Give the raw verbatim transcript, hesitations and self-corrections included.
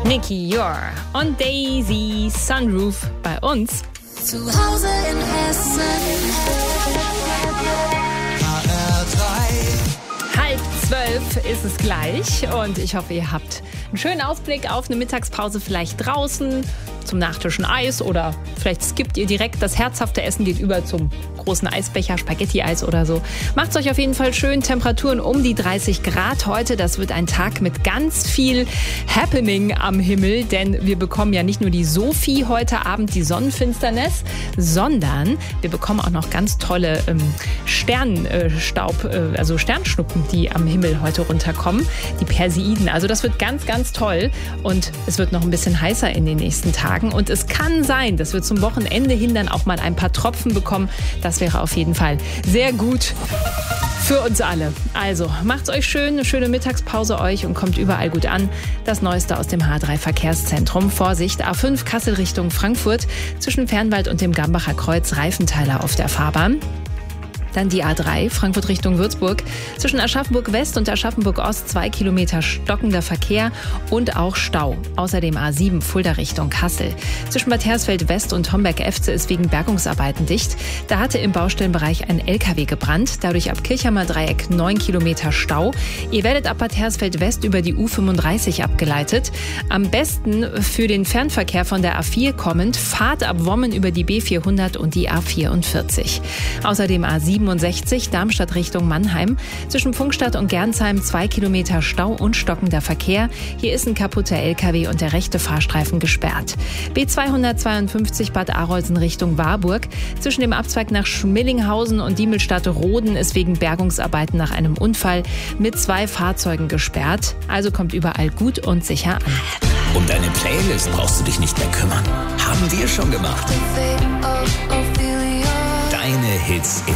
Nicky Yor und Daisy Sunroof bei uns. Zu Hause in Hessen. Halb zwölf ist es gleich und ich hoffe, ihr habt einen schönen Ausblick auf eine Mittagspause, vielleicht draußen zum Nachtischen Eis oder vielleicht skippt ihr direkt das herzhafte Essen, geht über zum großen Eisbecher, Spaghetti-Eis oder so. Macht's euch auf jeden Fall schön. Temperaturen um die dreißig Grad heute. Das wird ein Tag mit ganz viel Happening am Himmel, denn wir bekommen ja nicht nur die Sophie heute Abend, die Sonnenfinsternis, sondern wir bekommen auch noch ganz tolle ähm, Sternstaub, äh, also Sternschnuppen, die am Himmel heute runterkommen, die Perseiden. Also das wird ganz, ganz toll und es wird noch ein bisschen heißer in den nächsten Tagen. Und es kann sein, dass wir zum Wochenende hin dann auch mal ein paar Tropfen bekommen. Das wäre auf jeden Fall sehr gut für uns alle. Also macht's euch schön, eine schöne Mittagspause euch und kommt überall gut an. Das Neueste aus dem H drei Verkehrszentrum. Vorsicht, A fünf Kassel Richtung Frankfurt. Zwischen Fernwald und dem Gambacher Kreuz Reifenteiler auf der Fahrbahn. Dann die A drei, Frankfurt Richtung Würzburg. Zwischen Aschaffenburg West und Aschaffenburg Ost zwei Kilometer stockender Verkehr und auch Stau. Außerdem A sieben, Fulda Richtung Kassel. Zwischen Bad Hersfeld West und Homberg-Efze ist wegen Bergungsarbeiten dicht. Da hatte im Baustellenbereich ein L K W gebrannt. Dadurch ab Kirchheimer Dreieck neun Kilometer Stau. Ihr werdet ab Bad Hersfeld West über die U fünfunddreißig abgeleitet. Am besten für den Fernverkehr von der A vier kommend, fahrt ab Wommen über die B vierhundert und die A vierundvierzig. Außerdem A siebenundsechzig, Darmstadt Richtung Mannheim. Zwischen Pfungstadt und Gernsheim zwei Kilometer Stau und stockender Verkehr. Hier ist ein kaputter L K W und der rechte Fahrstreifen gesperrt. B zweihundertzweiundfünfzig Bad Arolsen Richtung Warburg. Zwischen dem Abzweig nach Schmillinghausen und Diemelstadt-Roden ist wegen Bergungsarbeiten nach einem Unfall mit zwei Fahrzeugen gesperrt. Also kommt überall gut und sicher an. Um deine Playlist brauchst du dich nicht mehr kümmern. Haben wir schon gemacht. Deine Hits in